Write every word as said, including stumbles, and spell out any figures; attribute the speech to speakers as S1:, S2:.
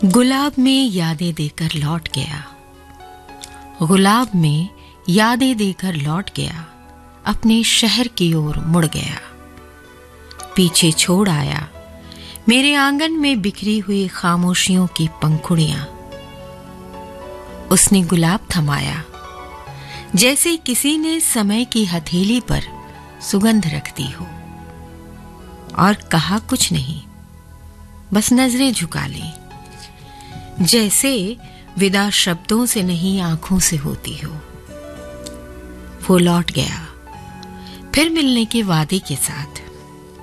S1: गुलाब में यादें देकर लौट गया, गुलाब में यादें देकर लौट गया, अपने शहर की ओर मुड़ गया। पीछे छोड़ आया मेरे आंगन में बिखरी हुई खामोशियों की पंखुड़ियां। उसने गुलाब थमाया जैसे किसी ने समय की हथेली पर सुगंध रख दी हो, और कहा कुछ नहीं, बस नजरें झुका ली, जैसे विदा शब्दों से नहीं आंखों से होती हो। वो लौट गया फिर मिलने के वादे के साथ,